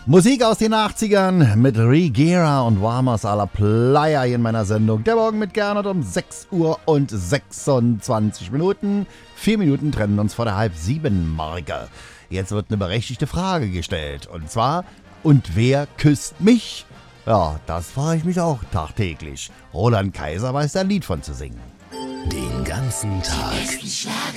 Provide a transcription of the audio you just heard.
Musik aus den 80ern mit Rigera und Warmers à la Playa in meiner Sendung. Der Morgen mit Gernot um 6 Uhr und 26 Minuten. 4 Minuten trennen uns vor der Halb-7-Marke. Jetzt wird eine berechtigte Frage gestellt. Und zwar, und wer küsst mich? Ja, das frage ich mich auch tagtäglich. Roland Kaiser weiß da ein Lied von zu singen. Den ganzen Tag